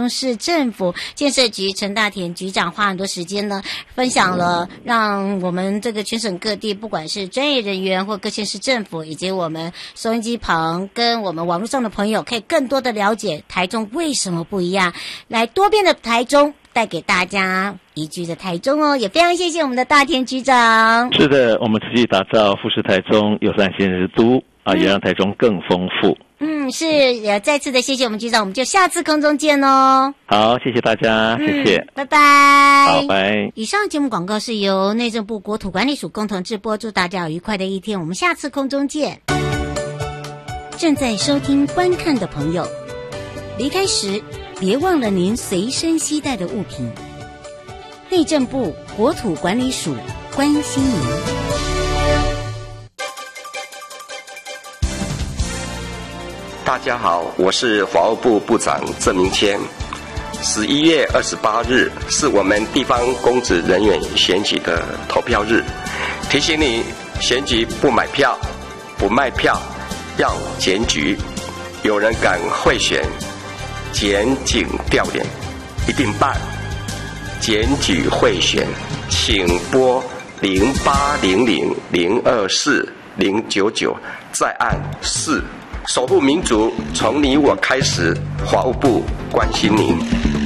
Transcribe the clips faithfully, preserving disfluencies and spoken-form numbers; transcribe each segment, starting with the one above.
中市政府建设局陈大田局长花很多时间呢，分享了让我们这个全省各地不管是专业人员或各县市政府以及我们收音机旁跟我们网络上的朋友可以更多的了解台中为什么不一样，来多变的台中带给大家宜居的台中哦，也非常谢谢我们的大田局长。 是的，我们持续打造富士台中友善新之都啊，也让台中更丰富。 嗯，是，也再次的谢谢我们局长，我们就下次空中见哦。 好，谢谢大家，谢谢， 嗯、拜拜。 好，拜。 以上节目广告是由内政部国土管理署共同制播，祝大家有愉快的一天，我们下次空中见。正在收听观看的朋友，离开时别忘了您随身携带的物品。内政部国土管理署关心您。 大家好，我是法务部部长郑明谦。十一月二十八日是我们地方公职人员选举的投票日，提醒你，选举不买票、不卖票，要检举。有人敢贿选，检警调研一定办。检举贿选，请拨零八零零零二四零九九，再按四。守护民主，从你我开始。法务部关心您。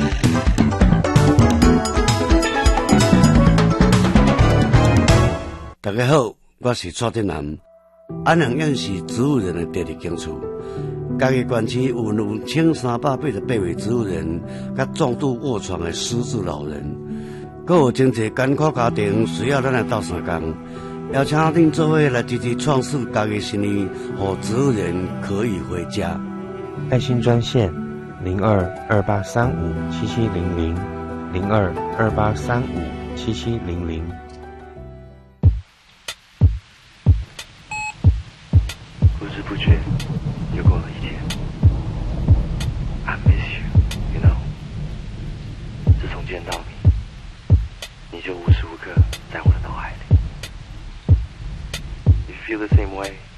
大家好，我是蔡振南。安恒院是植物人的第二间厝。嘉义县区有两千三百八十八位植物人，甲重度卧床的失智老人，阁有真侪艰苦家庭需要咱来斗相共。邀请恁做伙来支持创世嘉义新年，让植物人可以回家。 爱心专线零二二八三五七七零零零二二八三五七七零零。 不知不觉又过了一天。I miss you, you know。自从见到你，你就无时无刻在我的脑海里。You feel the same way?